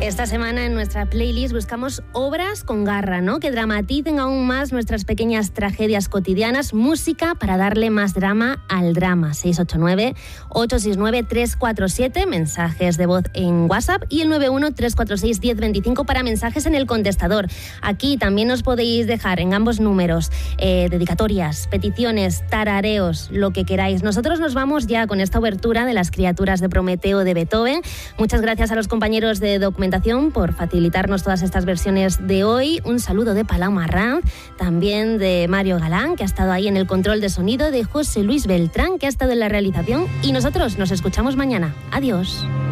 Esta semana en nuestra playlist buscamos obras con garra, ¿no? Que dramaticen aún más nuestras pequeñas tragedias cotidianas. Música para darle más drama al drama. 689-869-347, mensajes de voz en WhatsApp, y el 91-346-1025 para mensajes en el contestador. Aquí también os podéis dejar en ambos números dedicatorias, peticiones, tarareos, lo que queráis. Nosotros nos vamos ya con esta obertura de Las criaturas de Prometeo de Beethoven. Muchas gracias a los compañeros de documentación por facilitarnos todas estas versiones de hoy. Un saludo de Paloma Ranz, también de Mario Galán, que ha estado ahí en el control de sonido, de José Luis Beltrán, que ha estado en la realización, y nosotros nos escuchamos mañana. Adiós.